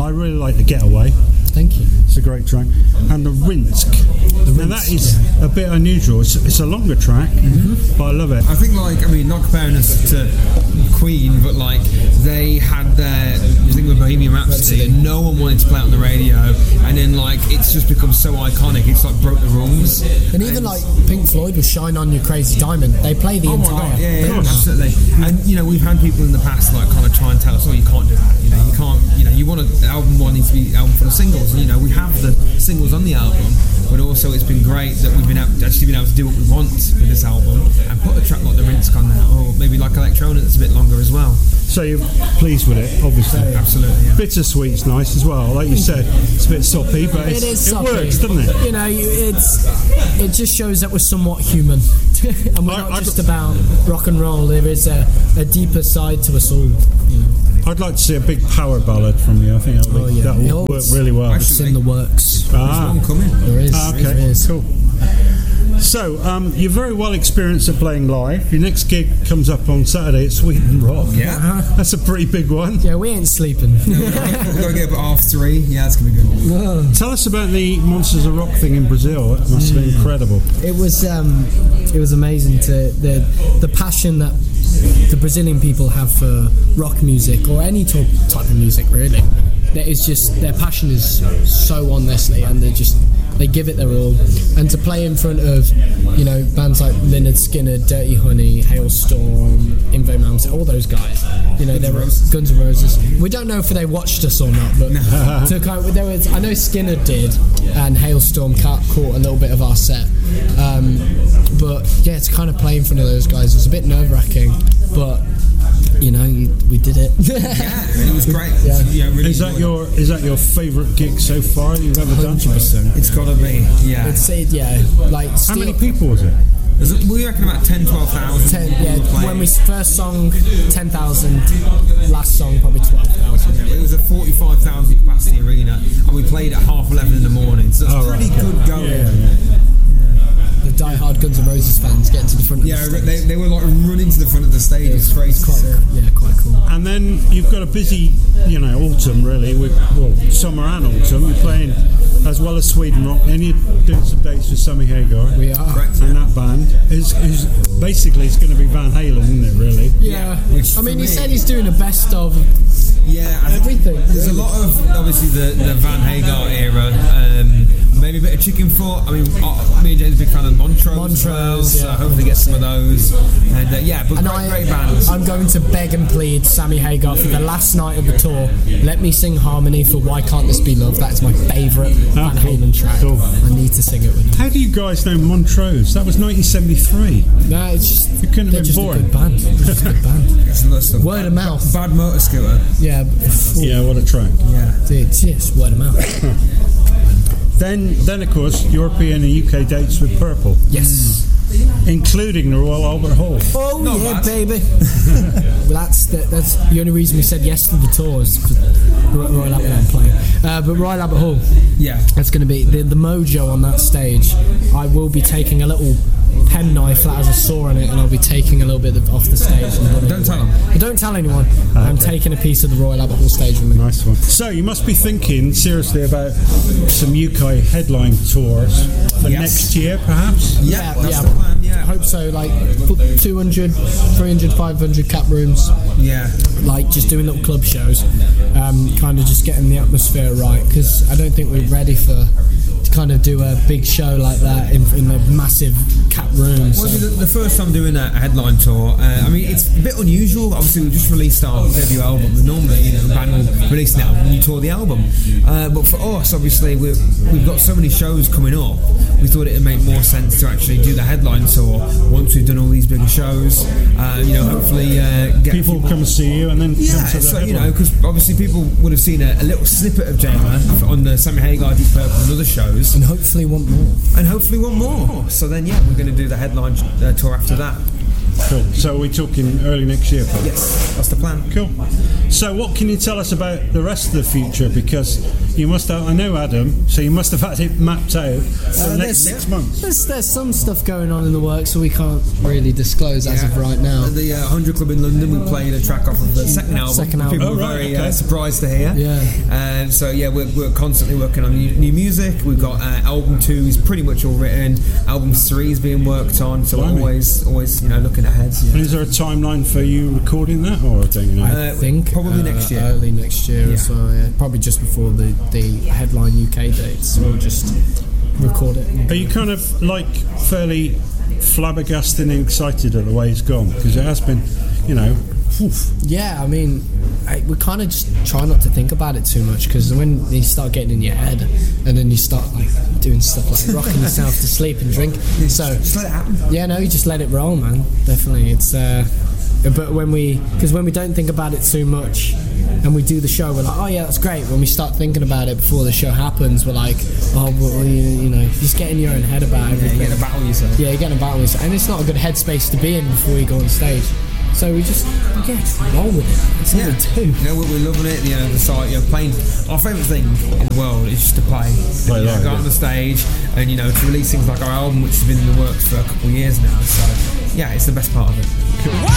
I really like The Getaway. Thank you. It's a great track. And the Rinsk. Now that is a bit unusual. It's a longer track, but I love it. I think, like, I mean, not comparing us to Queen, but like they had their thing with Bohemian Rhapsody, and no one wanted to play it on the radio, and then like it's just become so iconic. It's like broke the rules. And even like Pink Floyd with "Shine On You Crazy Diamond," they play the entire. Yeah, absolutely. And you know, we've had people in the past like kind of try and tell us, "Oh, you can't do that." You know, you can't. You know, you want an album one needs to be an album full of singles. And, you know, we have the singles on the album, but also it's been great that we've been able to do what we want with this album and put a track like the Rinsk on there, or maybe like Electrona that's a bit longer as well. So you're pleased with it, obviously. Absolutely. Yeah. Bittersweet's nice as well. Like you said, it's a bit soppy, but it works, doesn't it? You know, it just shows that we're somewhat human, and we're not just about rock and roll. There is a deeper side to us all. You know. I'd like to see a big power ballad from you. I think that will work really well. It's in the works. There's one coming. There is. Okay, there is. Cool. So, you're very well experienced at playing live. Your next gig comes up on Saturday at Sweden Rock. Yeah. That's a pretty big one. Yeah, we ain't sleeping. We're going to get up at 3:30. Yeah, it's going to be good. Whoa. Tell us about the Monsters of Rock thing in Brazil. It must have been incredible. It was amazing to the passion that the Brazilian people have for rock music or any type of music, really. That is just, their passion is so honestly, and they give it their all. And to play in front of, you know, bands like Lynyrd Skynyrd, Dirty Honey, Hailstorm, In Vain Malmsteen, all those guys, you know, they were Guns N' Roses. We don't know if they watched us or not, but I know Skynyrd did, and Hailstorm caught a little bit of our set. But yeah, to kind of play in front of those guys was a bit nerve-wracking, but you know, we did it. It was great. Yeah. Really is that your favourite gig so far you've ever done? 100%. It's got to be. Yeah. Like how many people was it? We reckon about 10,000-12,000. When we first song 10,000, last song probably 12,000. Yeah, it was a 45,000 capacity arena, and we played at 11:30 in the morning. So it's pretty good going. Yeah. The die-hard Guns N' Roses fans getting to the front of the stage. They were like running to the front of the stage. It's crazy. Quite cool. And then you've got a busy, you know, autumn really, summer and autumn. You're playing as well as Sweden Rock, and you're doing some dates with Sammy Hagar. We are. Correct, and that band is basically, it's going to be Van Halen, isn't it, really? Yeah. I mean, he said he's doing a best of everything. There's a lot of, obviously, the Van Hagar era. Maybe a bit of Chicken Foot. I mean, me and James are a big fan of Montrose as well, so hopefully get some of those. And great bands. I'm going to beg and plead Sammy Hagar for the last night of the tour. Let me sing Harmony for Why Can't This Be Love. That is my favourite Van Halen track. Cool. I need to sing it with him. How do you guys know Montrose? That was 1973. No, it's just, it couldn't have been born. They're just a good band. Word of mouth. Bad Motor Scooter. Yeah. Yeah, what a track. Yeah. It's just word of mouth. Then of course, European and UK dates with Purple. Yes. Including the Royal Albert Hall. Oh, not yeah, bad. Baby. Well, that's the only reason we said yes to the tours. Royal Albert Hall playing. But Royal Albert Hall, that's going to be the mojo on that stage. I will be taking a little penknife that has a saw on it, and I'll be taking a little bit off the stage. Don't tell them. Don't tell anyone. I'm taking a piece of the Royal Albert Hall stage with me. Nice one. So you must be thinking seriously about some UK headline tours for next year, perhaps? Yeah. I hope so. Like 200, 300, 500 cap rooms. Yeah. Like just doing little club shows, kind of just getting the atmosphere right, because I don't think we're ready to kind of do a big show like that in the massive cap rooms. Well, the first time doing a headline tour, I mean, it's a bit unusual. Obviously, we just released our debut album, but normally, you know, the band will release an album and you tour the album. But for us, obviously, we've got so many shows coming up, we thought it would make more sense to actually do the headline tour once we've done all these bigger shows. You know, hopefully get people come see you and then come to the you know, because obviously people would have seen a little snippet of Jamer on the Sammy Hagar, Deep Purple and other shows. And hopefully want more. So then, we're going to do the headline tour after that. Cool. So we're talking early next year, probably? Yes, that's the plan. Cool. So what can you tell us about the rest of the future? Because you must have. I know Adam, so you must have had it mapped out for the next 6 months. There's some stuff going on in the works, so we can't really disclose as of right now. At the 100 Club in London, we played a track off of the second album. People were very surprised to hear. Yeah. So yeah, we're constantly working on new music. We've got album 2 is pretty much all written. Album 3 is being worked on. So always looking ahead. Yeah. And is there a timeline for you recording that, or I think probably next year, early next year or so. Yeah. Probably just before the headline UK dates. We'll just record it. Are you kind of like fairly flabbergasted and excited at the way it's gone? Because it has been, oof. Yeah, I mean, we kind of just try not to think about it too much, because when you start getting in your head and then you start like doing stuff like rocking yourself to sleep and drink, so just let it happen. Yeah, no, you just let it roll, man. Definitely, it's. But when we don't think about it too much, and we do the show, we're like, oh yeah, that's great. When we start thinking about it before the show happens, we're like, oh, well, you just get in your own head about everything. You're getting to battle yourself. Yeah, you're getting to battle yourself, and it's not a good headspace to be in before you go on stage. So we just roll with it. That's what we do. We're loving it. The site, playing. Our favourite thing in the world is just to play live, go on the stage, and to release things like our album, which has been in the works for a couple of years now. So yeah, it's the best part of it. Cool.